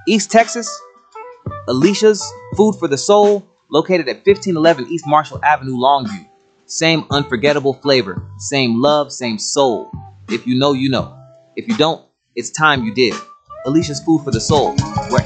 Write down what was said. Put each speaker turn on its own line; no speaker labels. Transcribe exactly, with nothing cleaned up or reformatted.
East Texas, Alicia's Food for the Soul, located at fifteen eleven East Marshall Avenue, Longview. Same unforgettable flavor, same love, same soul. If you know, you know. If you don't, it's time you did. Alicia's Food for the Soul, where